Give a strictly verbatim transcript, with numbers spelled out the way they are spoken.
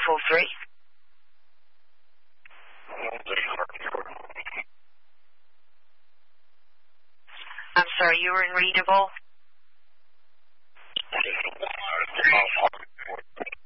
four three. I'm sorry, you were in readable?